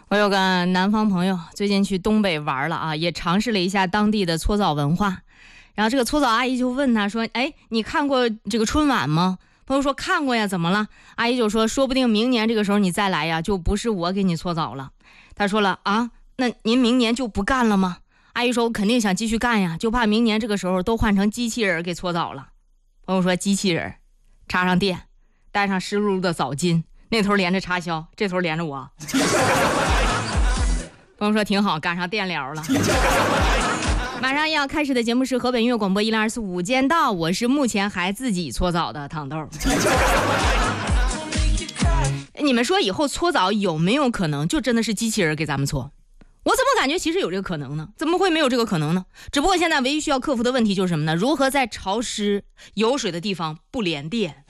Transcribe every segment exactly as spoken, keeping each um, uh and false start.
我有个南方朋友最近去东北玩了啊，也尝试了一下当地的搓澡文化。然后这个搓澡阿姨就问他说，哎，你看过这个春晚吗？朋友说看过呀，怎么了？阿姨就说，说不定明年这个时候你再来呀，就不是我给你搓澡了。他说了啊，那您明年就不干了吗？阿姨说，我肯定想继续干呀，就怕明年这个时候都换成机器人给搓澡了。朋友说，机器人插上电，带上湿漉漉的澡巾，那头连着插销，这头连着我。朋友说挺好，赶上电疗了。马上要开始的节目是河北音乐广播一零二四午间到，我是目前还自己搓澡的糖豆。你们说以后搓澡有没有可能就真的是机器人给咱们搓？我怎么感觉其实有这个可能呢？怎么会没有这个可能呢？只不过现在唯一需要克服的问题就是什么呢？如何在潮湿有水的地方不连电。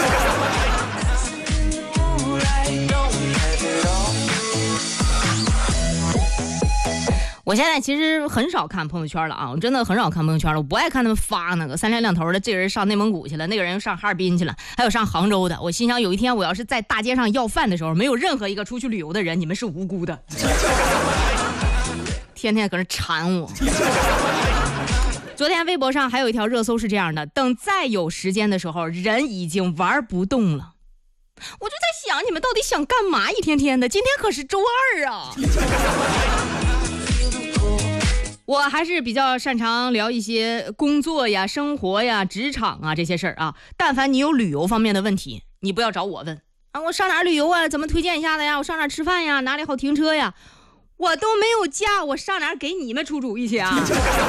我现在其实很少看朋友圈了啊，我真的很少看朋友圈了。我不爱看他们发那个三天两头的，这个人上内蒙古去了，那个人又上哈尔滨去了，还有上杭州的。我心想有一天我要是在大街上要饭的时候，没有任何一个出去旅游的人，你们是无辜的。天天搁那馋我。昨天微博上还有一条热搜是这样的，等再有时间的时候，人已经玩不动了。我就在想，你们到底想干嘛？一天天的，今天可是周二啊。我还是比较擅长聊一些工作呀、生活呀、职场啊这些事儿啊。但凡你有旅游方面的问题，你不要找我问啊。我上哪儿旅游啊？怎么推荐一下的呀？我上哪儿吃饭呀？哪里好停车呀？我都没有假，我上哪儿给你们出主意去啊？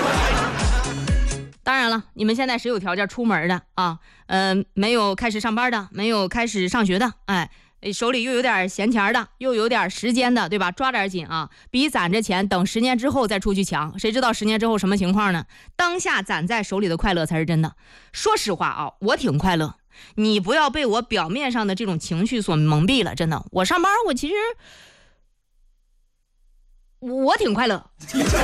当然了，你们现在谁有条件出门的啊？呃，没有开始上班的，没有开始上学的，哎。手里又有点闲钱的，又有点时间的，对吧？抓点紧啊，比攒着钱等十年之后再出去强。谁知道十年之后什么情况呢？当下攒在手里的快乐才是真的。说实话啊，我挺快乐，你不要被我表面上的这种情绪所蒙蔽了。真的，我上班我其实我挺快乐。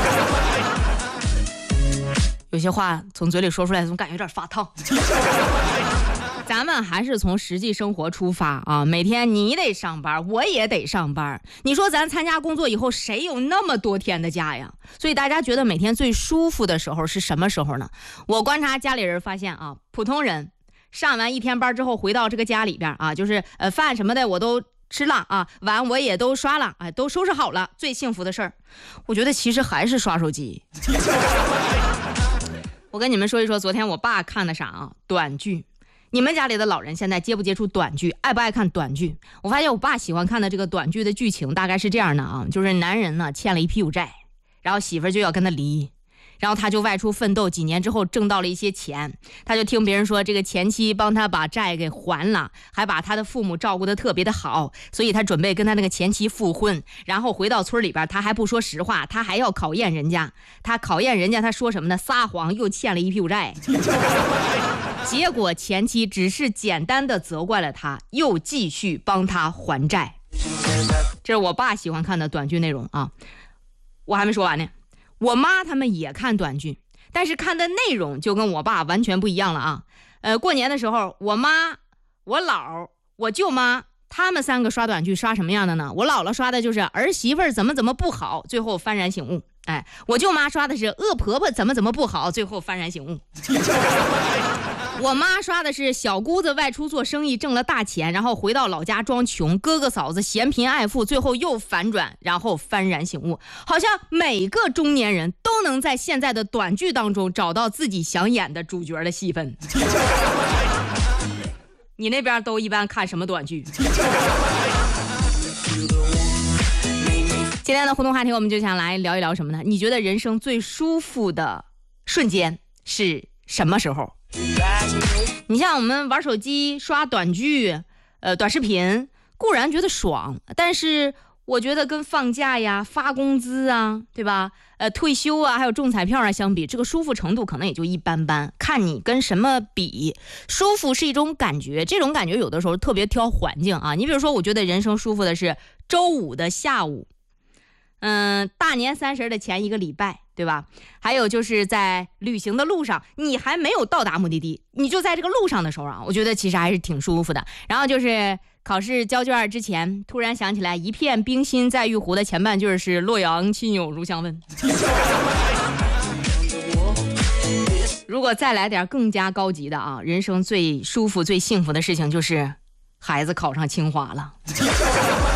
有些话从嘴里说出来总感觉有点发烫。咱们还是从实际生活出发啊！每天你得上班，我也得上班。你说咱参加工作以后，谁有那么多天的假呀？所以大家觉得每天最舒服的时候是什么时候呢？我观察家里人发现啊，普通人上完一天班之后回到这个家里边啊，就是呃饭什么的我都吃了啊，碗我也都刷了，哎，都收拾好了。最幸福的事儿，我觉得其实还是刷手机。我跟你们说一说，昨天我爸看的啥啊？短剧。你们家里的老人现在接不接触短剧，爱不爱看短剧？我发现我爸喜欢看的这个短剧的剧情大概是这样的啊，就是男人呢欠了一屁股债，然后媳妇儿就要跟他离，然后他就外出奋斗，几年之后挣到了一些钱，他就听别人说这个前妻帮他把债给还了，还把他的父母照顾得特别的好，所以他准备跟他那个前妻复婚，然后回到村里边他还不说实话，他还要考验人家，他考验人家他说什么呢？撒谎，又欠了一屁股债。结果前妻只是简单的责怪了他，又继续帮他还债。这是我爸喜欢看的短剧内容啊。我还没说完呢，我妈他们也看短剧，但是看的内容就跟我爸完全不一样了啊。呃，过年的时候，我妈、我姥、我舅妈他们三个刷短剧刷什么样的呢？我姥姥刷的就是儿媳妇怎么怎么不好，最后幡然醒悟。哎，我舅妈刷的是恶婆婆怎么怎么不好，最后幡然醒悟。我妈刷的是小姑子外出做生意挣了大钱，然后回到老家装穷，哥哥嫂子嫌贫爱富，最后又反转，然后幡然醒悟。好像每个中年人都能在现在的短剧当中找到自己想演的主角的戏份。你那边都一般看什么短剧？今天的互动话题我们就想来聊一聊什么呢？你觉得人生最舒服的瞬间是什么时候？你像我们玩手机刷短剧呃，短视频固然觉得爽，但是我觉得跟放假呀、发工资啊，对吧？呃，退休啊，还有中彩票啊相比，这个舒服程度可能也就一般般，看你跟什么比。舒服是一种感觉，这种感觉有的时候特别挑环境啊。你比如说，我觉得人生舒服的是周五的下午，嗯，大年三十的前一个礼拜，对吧？还有就是在旅行的路上，你还没有到达目的地，你就在这个路上的时候啊，我觉得其实还是挺舒服的。然后就是考试交卷之前，突然想起来一片冰心在玉壶的前半句是洛阳亲友如相问。如果再来点更加高级的啊，人生最舒服最幸福的事情就是孩子考上清华了。